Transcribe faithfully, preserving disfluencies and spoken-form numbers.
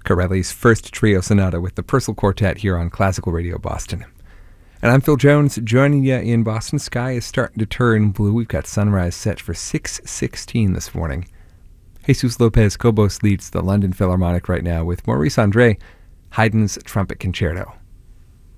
Corelli's first trio sonata with the Purcell Quartet here on Classical Radio Boston. And I'm Phil Jones, joining you in Boston. Sky is starting to turn blue. We've got sunrise set for six sixteen this morning. Jesus Lopez Cobos leads the London Philharmonic right now with Maurice Andre, Haydn's Trumpet Concerto.